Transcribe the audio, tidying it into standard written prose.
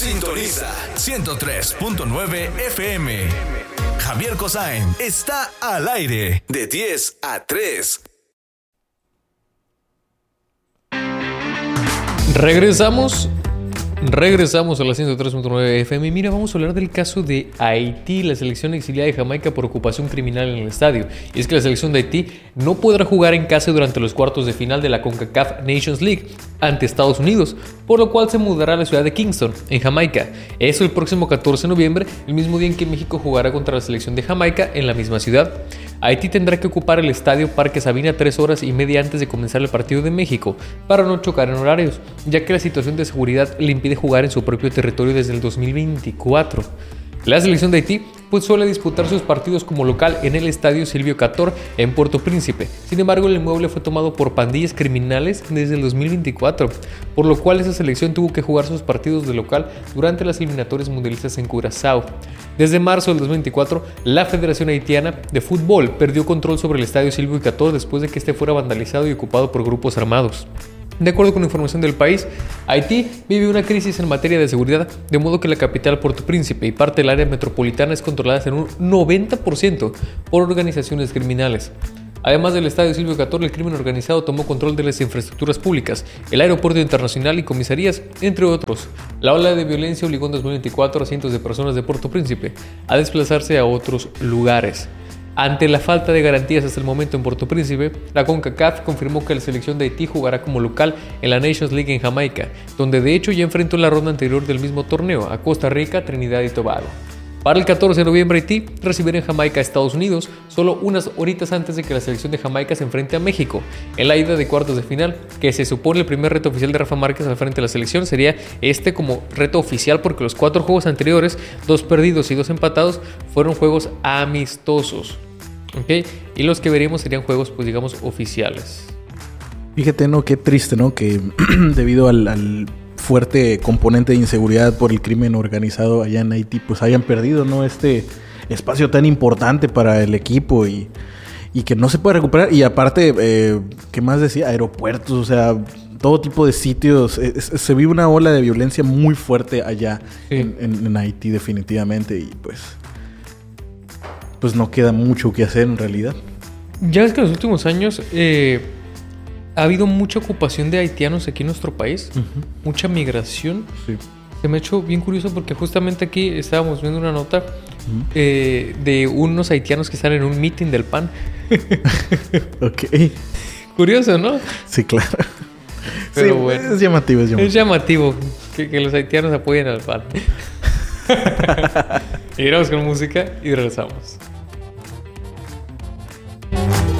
Sintoniza 103.9 FM. Javier Cosain está al aire de 10 a 3. Regresamos a la 103.9 FM. Mira, vamos a hablar del caso de Haití, la selección exiliada de Jamaica por ocupación criminal en el estadio. Y es que la selección de Haití no podrá jugar en casa durante los cuartos de final de la CONCACAF Nations League ante Estados Unidos, por lo cual se mudará a la ciudad de Kingston, en Jamaica. Eso el próximo 14 de noviembre, el mismo día en que México jugará contra la selección de Jamaica en la misma ciudad. Haití tendrá que ocupar el estadio Parque Sabina 3 horas y media antes de comenzar el partido de México, para no chocar en horarios, ya que la situación de seguridad le impide jugar en su propio territorio desde el 2024. La selección de Haití suele disputar sus partidos como local en el estadio Silvio Cator en Puerto Príncipe. Sin embargo, el inmueble fue tomado por pandillas criminales desde el 2024, por lo cual esa selección tuvo que jugar sus partidos de local durante las eliminatorias mundialistas en Curazao. Desde marzo del 2024, la Federación Haitiana de Fútbol perdió control sobre el estadio Silvio Cator después de que este fuera vandalizado y ocupado por grupos armados. De acuerdo con información del país, Haití vive una crisis en materia de seguridad, de modo que la capital Puerto Príncipe y parte del área metropolitana es controlada en un 90% por organizaciones criminales. Además del estadio Silvio Cator, el crimen organizado tomó control de las infraestructuras públicas, el aeropuerto internacional y comisarías, entre otros. La ola de violencia obligó en 2024 a cientos de personas de Puerto Príncipe a desplazarse a otros lugares. Ante la falta de garantías hasta el momento en Puerto Príncipe, la CONCACAF confirmó que la selección de Haití jugará como local en la Nations League en Jamaica, donde de hecho ya enfrentó en la ronda anterior del mismo torneo a Costa Rica, Trinidad y Tobago. Para el 14 de noviembre, Haití recibirá en Jamaica a Estados Unidos, solo unas horitas antes de que la selección de Jamaica se enfrente a México. En la ida de cuartos de final, que se supone el primer reto oficial de Rafa Márquez al frente de la selección, sería este como reto oficial porque los 4 juegos anteriores, 2 perdidos y 2 empatados, fueron juegos amistosos. ¿Okay? Y los que veríamos serían juegos, pues digamos, oficiales. Fíjate, ¿no? Qué triste, ¿no? Que debido al fuerte componente de inseguridad por el crimen organizado allá en Haití, pues hayan perdido, ¿no? Este espacio tan importante para el equipo y que no se puede recuperar. Y aparte, ¿qué más decía? Aeropuertos, o sea, todo tipo de sitios. Se vive una ola de violencia muy fuerte allá en Haití, definitivamente. Y pues no queda mucho que hacer en realidad. Ya ves que en los últimos años ha habido mucha ocupación de haitianos aquí en nuestro país, mucha migración. Sí. Se me ha hecho bien curioso porque justamente aquí estábamos viendo una nota de unos haitianos que están en un meeting del PAN. Ok. Curioso, ¿no? Sí, claro. Pero sí, bueno. Es llamativo. Es llamativo que los haitianos apoyen al PAN. Y vamos con música y regresamos.